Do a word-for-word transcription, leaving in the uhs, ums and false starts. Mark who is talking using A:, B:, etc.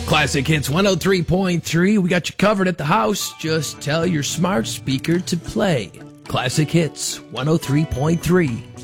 A: Classic Hits one oh three point three. We got you covered at the house. Just tell your smart speaker to play Classic Hits one oh three point three.